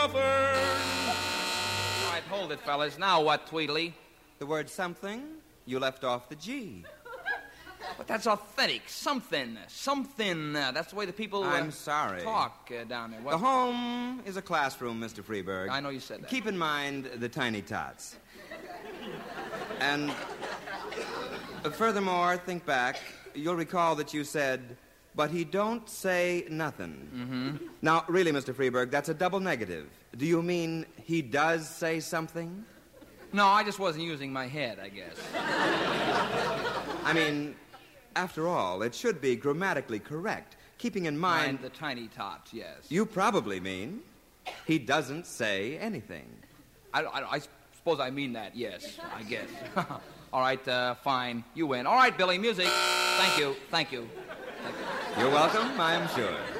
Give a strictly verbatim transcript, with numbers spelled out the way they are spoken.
All right, hold it, fellas. Now what, Tweedly? The word something, you left off the G. But that's authentic. Something. Something. Uh, that's the way the people uh, I'm sorry. talk uh, down there. What? The home is a classroom, Mister Freeberg. I know you said that. Keep in mind the tiny tots. And uh, furthermore, think back. You'll recall that you said, but he don't say nothing. Mm-hmm. Now, really, Mister Freeberg, that's a double negative. Do you mean he does say something? No, I just wasn't using my head, I guess. I mean, after all, it should be grammatically correct, keeping in mind... Mind the tiny tots, yes. You probably mean he doesn't say anything. I, I, I suppose I mean that, yes, I guess. All right, uh, fine. You win. All right, Billy, music. Thank you. Thank you. Thank you. You're welcome, I am sure.